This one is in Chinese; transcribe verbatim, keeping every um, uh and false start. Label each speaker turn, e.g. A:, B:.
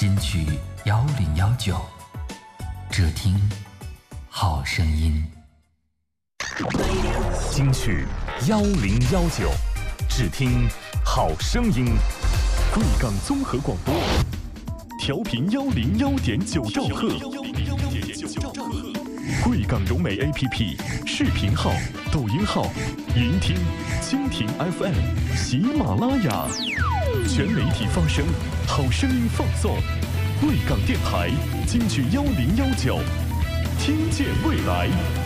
A: 金曲幺零幺九，只听好声音。
B: 金曲幺零幺九，只听好声音。贵港综合广播，调频幺零幺点九兆赫。贵港融媒 A P P 视频号、抖音号、云听、蜻蜓 F M、喜马拉雅，全媒体发声，好声音放送。贵港电台金曲幺零幺九，听见未来。